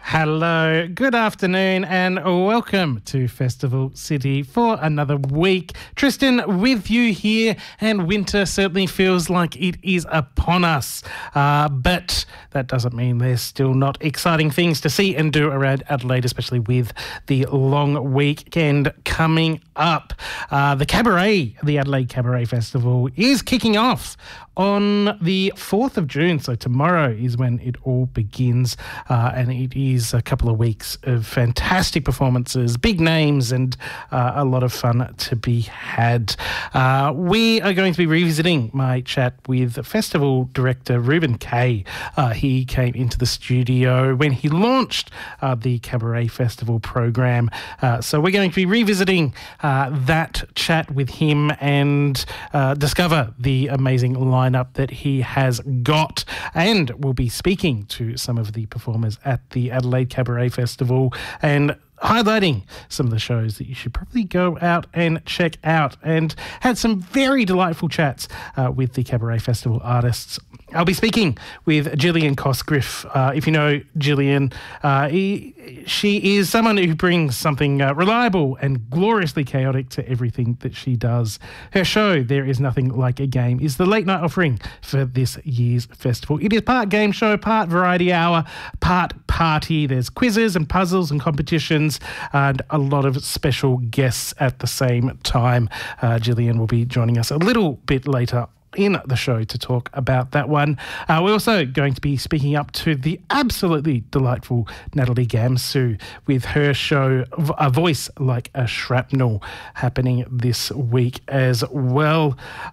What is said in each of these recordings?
Hello, good afternoon, and welcome to Festival City for another week. Tristan with you here, and winter certainly feels like it is upon us. But that doesn't mean there's still not exciting things to see and do around Adelaide, especially with the long weekend coming up. The Adelaide Cabaret Festival is kicking off on the 4th of June. So tomorrow is when it all begins, and it is a couple of weeks of fantastic performances, big names, and a lot of fun to be had. We are going to be revisiting my chat with festival director Ruben Kay. He came into the studio when he launched the Cabaret Festival program. So we're going to be revisiting that chat with him and discover the amazing lineup that he has got, and we'll be speaking to some of the performers at the Adelaide Cabaret Festival and highlighting some of the shows that you should probably go out and check out, and had some very delightful chats with the Cabaret Festival artists. I'll be speaking with Gillian Cosgriff. If you know Gillian, she is someone who brings something reliable and gloriously chaotic to everything that she does. Her show, There Is Nothing Like a Game, is the late night offering for this year's festival. It is part game show, part variety hour, part party. There's quizzes and puzzles and competitions, and a lot of special guests at the same time. Gillian will be joining us a little bit later in the show to talk about that one. We're also going to be speaking up to the absolutely delightful Natalie Gamsu with her show A Voice Like a Shrapnel happening this week as well.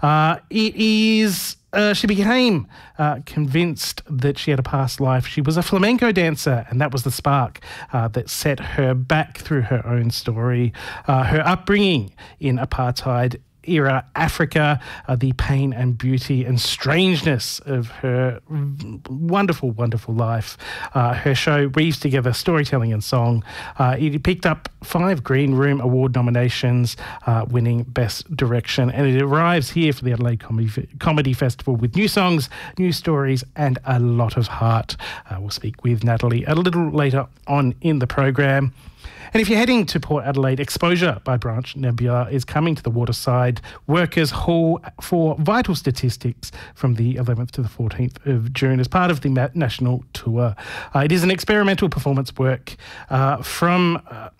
She became convinced that she had a past life. She was a flamenco dancer, and that was the spark that set her back through her own story, her upbringing in apartheid era Africa, the pain and beauty and strangeness of her wonderful, wonderful life. Her show weaves together storytelling and song. It picked up 5 Green Room Award nominations, winning Best Direction, and it arrives here for the Adelaide Comedy Festival with new songs, new stories, and a lot of heart. We'll speak with Natalie a little later on in the program. And if you're heading to Port Adelaide, Exposure by Branch Nebula is coming to the Waterside Workers Hall for vital statistics from the 11th to the 14th of June as part of the national tour. It is an experimental performance work from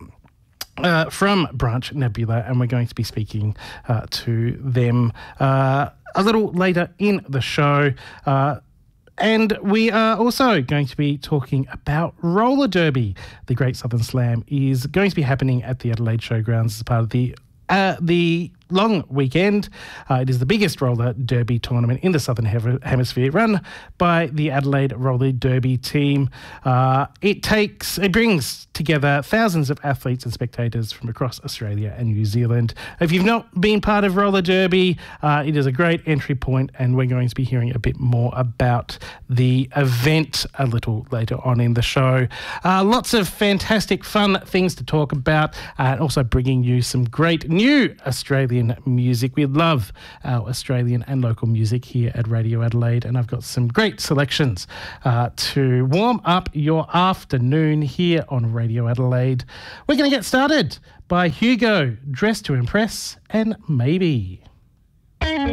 Branch Nebula, and we're going to be speaking to them a little later in the show. And we are also going to be talking about roller derby. The Great Southern Slam is going to be happening at the Adelaide Showgrounds as part of the long weekend. It is the biggest roller derby tournament in the Southern Hemisphere, run by the Adelaide Roller Derby team. It brings together thousands of athletes and spectators from across Australia and New Zealand. If you've not been part of roller derby, it is a great entry point, and we're going to be hearing a bit more about the event a little later on in the show. Lots of fantastic fun things to talk about, and also bringing you some great new Australian music. We love our Australian and local music here at Radio Adelaide, and I've got some great selections to warm up your afternoon here on Radio Adelaide. We're going to get started by Hugo, Dressed to Impress, and Maybe.